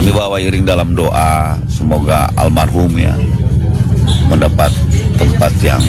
Kami bawa iring dalam doa, semoga almarhum ya mendapat tempat yang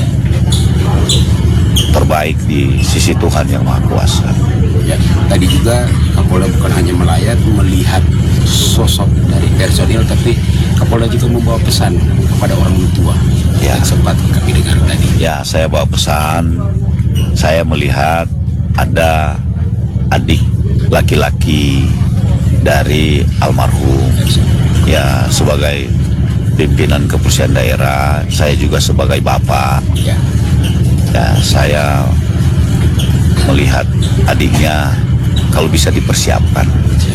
terbaik di sisi Tuhan Yang Maha Kuasa. Ya, tadi juga Kapolda bukan hanya melayat, melihat sosok dari personil, tapi Kapolda juga membawa pesan kepada orang tua Ya. yang sempat kami dengar tadi. Ya, saya bawa pesan, saya melihat ada adik laki-laki dari almarhum. Ya, sebagai pimpinan kepolisian daerah, saya juga sebagai bapak. Ya. Ya, saya melihat adiknya kalau bisa dipersiapkan.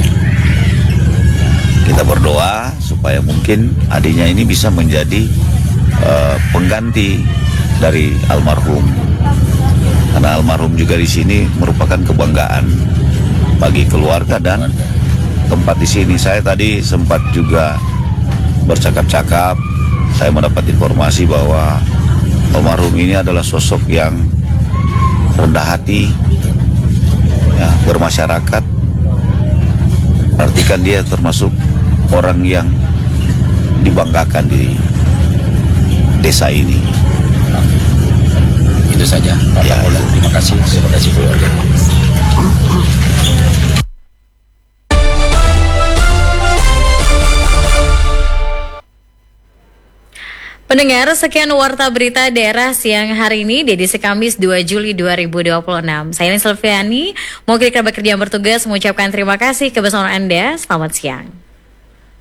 Kita berdoa supaya mungkin adiknya ini bisa menjadi pengganti dari almarhum. Karena almarhum juga di sini merupakan kebanggaan bagi keluarga dan tempat di sini. Saya tadi sempat juga bercakap-cakap, saya mendapat informasi bahwa almarhum ini adalah sosok yang rendah hati, ya, bermasyarakat. Artikan dia termasuk orang yang dibanggakan di desa ini. Itu saja Pak Ya. Kapolda. Terima kasih keluarga. Pendengar, sekian Warta Berita Daerah siang hari ini, edisi Kamis 2 Juli 2026. Saya Silviani, mau kita bekerja bertugas mengucapkan terima kasih kebersamaan Anda. Selamat siang.